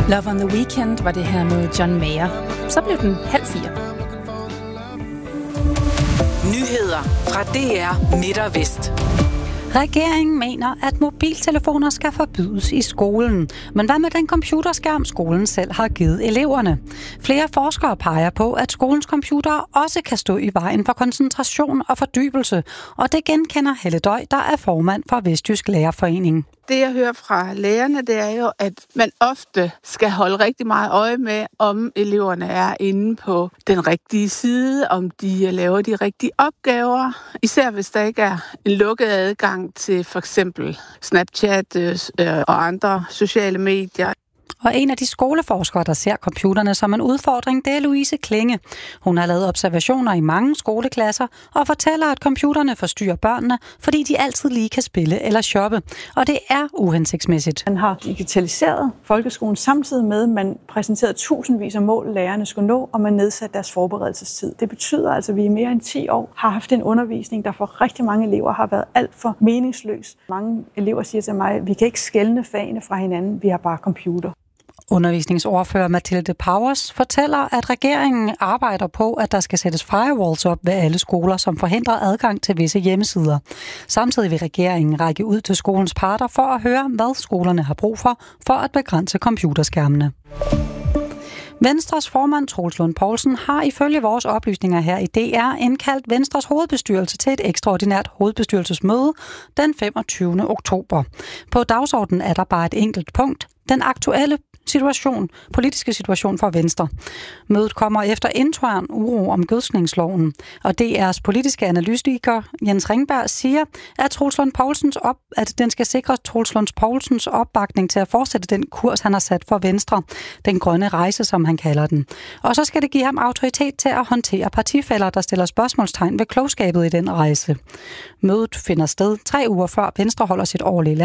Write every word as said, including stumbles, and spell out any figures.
Love on the Weekend var det her med John Mayer. Så blev den halv fire. Nyheder fra D R Midt og Vest. Regeringen mener, at mobiltelefoner skal forbydes i skolen. Men hvad med den computerskærm, skolen selv har givet eleverne? Flere forskere peger på, at skolens computere også kan stå i vejen for koncentration og fordybelse. Og det genkender Helle Døj, der er formand for Vestjysk Lærerforening. Det, jeg hører fra lærerne, det er jo, at man ofte skal holde rigtig meget øje med, om eleverne er inde på den rigtige side, om de laver de rigtige opgaver. Især hvis der ikke er en lukket adgang til for eksempel Snapchat og andre sociale medier. Og en af de skoleforskere, der ser computerne som en udfordring, det er Louise Klinge. Hun har lavet observationer i mange skoleklasser og fortæller, at computerne forstyrrer børnene, fordi de altid lige kan spille eller shoppe. Og det er uhensigtsmæssigt. Man har digitaliseret folkeskolen samtidig med, at man præsenterede tusindvis af mål, lærerne skulle nå, og man nedsatte deres forberedelsestid. Det betyder altså, at vi i mere end ti år har haft en undervisning, der for rigtig mange elever har været alt for meningsløs. Mange elever siger til mig, at vi kan ikke skelne fagene fra hinanden, vi har bare computer. Undervisningsordfører Mathilde Powers fortæller, at regeringen arbejder på, at der skal sættes firewalls op ved alle skoler, som forhindrer adgang til visse hjemmesider. Samtidig vil regeringen række ud til skolens parter for at høre, hvad skolerne har brug for, for at begrænse computerskærmene. Venstres formand Troels Lund Poulsen har ifølge vores oplysninger her i D R indkaldt Venstres hovedbestyrelse til et ekstraordinært hovedbestyrelsesmøde den femogtyvende oktober. På dagsordenen er der bare et enkelt punkt: den aktuelle situation, politiske situation for Venstre. Mødet kommer efter intern uro om gødskningsloven, og D R's politiske analytiker Jens Ringberg siger, at, Troels Lund Poulsens op, at den skal sikre Troels Lund Poulsens opbakning til at fortsætte den kurs, han har sat for Venstre, den grønne rejse, som han kalder den. Og så skal det give ham autoritet til at håndtere partifæller, der stiller spørgsmålstegn ved klogskabet i den rejse. Mødet finder sted tre uger før Venstre holder sit årlige